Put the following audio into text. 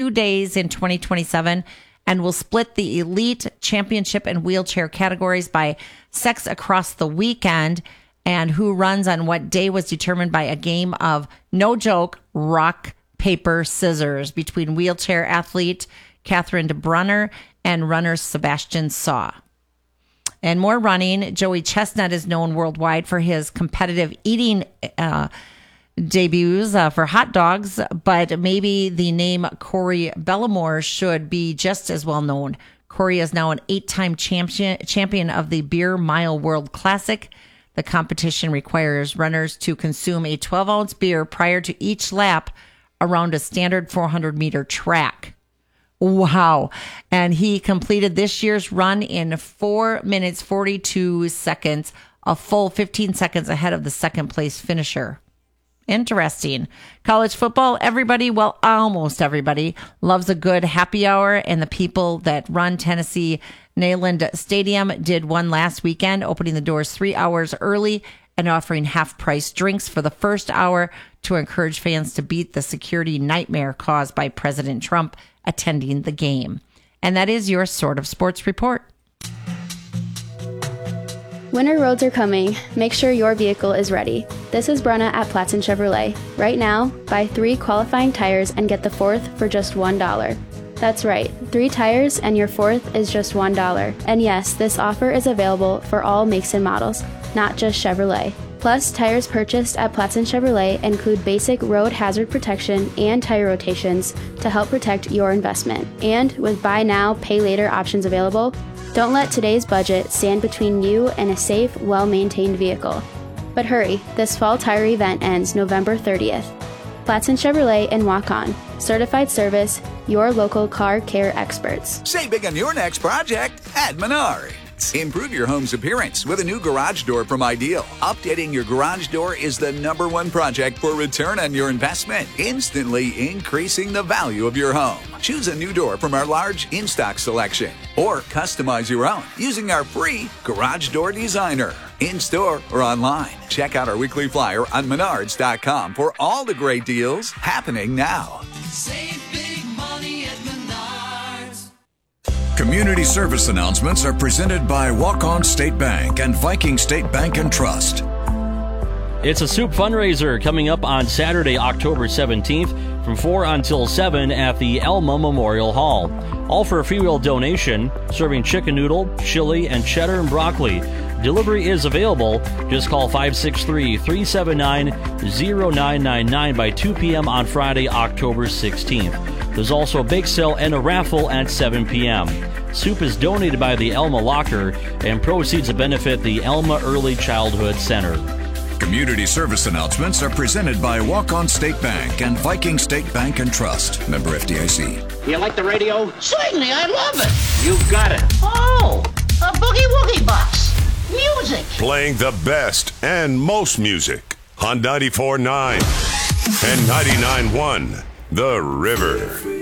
2 days in 2027 and will split the elite, championship, and wheelchair categories by sex across the weekend. And who runs on what day was determined by a game of, no joke, rock, paper, scissors between wheelchair athlete Catherine DeBrunner and runner Sebastian Saw. And more running, Joey Chestnut is known worldwide for his competitive eating debuts for hot dogs, but maybe the name Corey Bellamore should be just as well known. Corey is now an 8-time champion of the Beer Mile World Classic. The competition requires runners to consume a 12-ounce beer prior to each lap around a standard 400-meter track. Wow. And he completed this year's run in 4 minutes, 42 seconds, a full 15 seconds ahead of the second place finisher. Interesting. College football, everybody, well, almost everybody, loves a good happy hour, and the people that run Tennessee Neyland Stadium did one last weekend, opening the doors 3 hours early and offering half-price drinks for the first hour to encourage fans to beat the security nightmare caused by President Trump attending the game. And that is your Sort of Sports Report. Winter roads are coming. Make sure your vehicle is ready. This is Brenna at Platson Chevrolet. Right now, buy 3 qualifying tires and get the 4th for just $1. That's right, 3 tires and your 4th is just $1. And yes, this offer is available for all makes and models, not just Chevrolet. Plus, tires purchased at Platson Chevrolet include basic road hazard protection and tire rotations to help protect your investment. And with buy now, pay later options available, don't let today's budget stand between you and a safe, well-maintained vehicle. But hurry, this fall tire event ends November 30th. Platson Chevrolet and Walk On. Certified service, your local car care experts. Save big on your next project at Menards. Improve your home's appearance with a new garage door from Ideal. Updating your garage door is the #1 project for return on your investment, instantly increasing the value of your home. Choose a new door from our large in-stock selection or customize your own using our free Garage Door Designer. In-store or online, check out our weekly flyer on Menards.com for all the great deals happening now. Save big money at Menards. Community service announcements are presented by Walk-On State Bank and Viking State Bank and Trust. It's a soup fundraiser coming up on Saturday, October 17th from 4 until 7 at the Elma Memorial Hall. All for a freewill donation, serving chicken noodle, chili, and cheddar and broccoli. Delivery is available. Just call 563-379-0999 by 2 p.m. on Friday, October 16th. There's also a bake sale and a raffle at 7 p.m. Soup is donated by the Elma Locker, and proceeds benefit the Elma Early Childhood Center. Community service announcements are presented by Walk-On State Bank and Viking State Bank and Trust. Member FDIC. You like the radio? Certainly, I love it. You've got it. Oh, a boogie-woogie box. Music. Playing the best and most music on 94.9 and 99.1 The River.